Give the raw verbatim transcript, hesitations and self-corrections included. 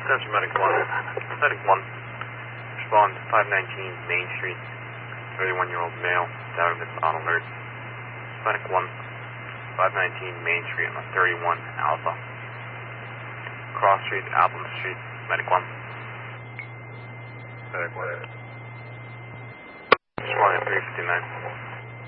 Attention Medic one. Medic one. Respond to five nineteen Main Street. thirty-one-year-old male. Died of on alert. Medic one. five nineteen Main Street on the thirty-one Alpha. Cross Street, Album Street. Medic one. Medic one. Respond at three fifty-nine.